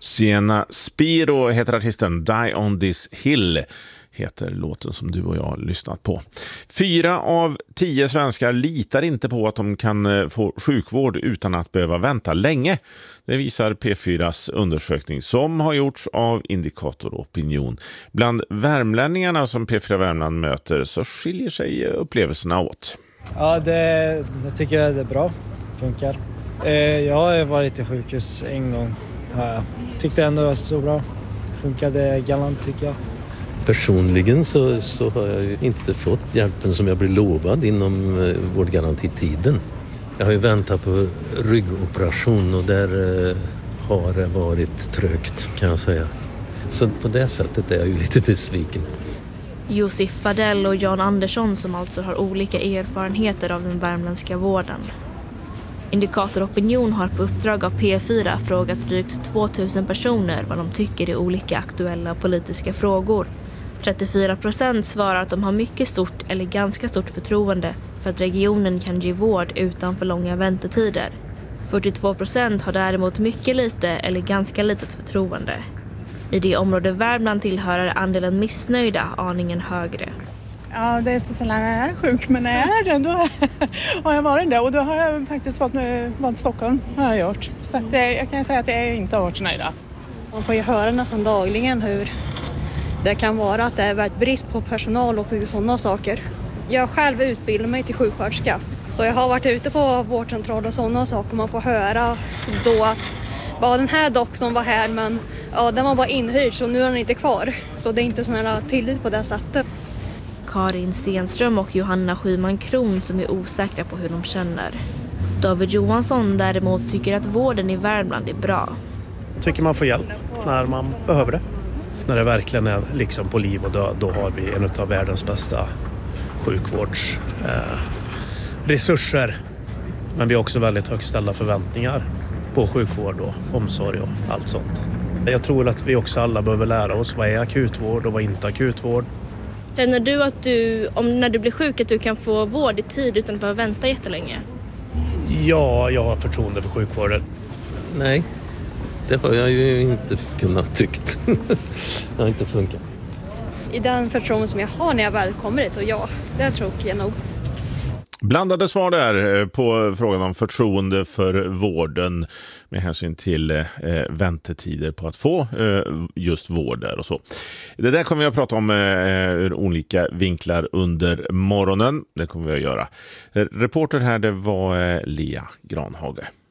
Sienna Spiro heter artisten. Die on this hill heter låten som du och jag har lyssnat på. 4 av 10 svenskar litar inte på att de kan få sjukvård utan att behöva vänta länge. Det visar P4s undersökning som har gjorts av Indikator Opinion. Bland värmlänningarna som P4 Värmland möter så skiljer sig upplevelserna åt. Ja, jag tycker det är bra. Funkar. Jag har varit i sjukhus en gång. Tyckte ändå det var så bra. Funkade galant tycker jag. Personligen så har jag ju inte fått hjälpen som jag blev lovad inom vårdgarantitiden. Jag har ju väntat på ryggoperation och där har det varit trögt kan jag säga. Så på det sättet är jag ju lite besviken. Josef Fadell och Jan Andersson som alltså har olika erfarenheter av den värmländska vården. Indikator Opinion har på uppdrag av P4 frågat drygt 2000 personer vad de tycker i olika aktuella politiska frågor. 34% svarar att de har mycket stort eller ganska stort förtroende för att regionen kan ge vård utan för långa väntetider. 42% har däremot mycket lite eller ganska litet förtroende. I det område Värmland tillhör är andelen missnöjda aningen högre. Ja, det är så sällan jag är sjuk, men när jag är det, då har jag varit där. Och då har jag faktiskt valt Stockholm, har jag gjort. Så att jag kan säga att jag inte har varit så nöjda. Man får ju höra nästan dagligen hur det kan vara att det är väldigt brist på personal och sådana saker. Jag själv utbildar mig till sjuksköterska. Så jag har varit ute på vårdcentral och sådana saker. Man får höra då att den här doktorn var här, men den var bara inhyrd så nu är den inte kvar. Så det är inte sån här tillit på det sättet. Karin Stenström och Johanna Skyman Kron som är osäkra på hur de känner. David Johansson däremot tycker att vården i Värmland är bra. Tycker man får hjälp när man behöver det. När det verkligen är liksom på liv och död, då har vi en av världens bästa sjukvårdsresurser. Men vi har också väldigt högt ställda förväntningar på sjukvård och omsorg och allt sånt. Jag tror att vi också alla behöver lära oss vad är akutvård och vad är inte akutvård. Känner du att när du blir sjuk att du kan få vård i tid utan att behöva vänta jättelänge? Ja, jag har förtroende för sjukvården. Nej, det har jag ju inte kunnat tyckt. Det har inte funkat. I den förtroende som jag har när jag väl kommer dit, så ja, det tror jag nog. Blandade svar där på frågan om förtroende för vården med hänsyn till väntetider på att få just vård där och så. Det där kommer vi att prata om ur olika vinklar under morgonen. Det kommer vi att göra. Reporter här, det var Lea Granhage.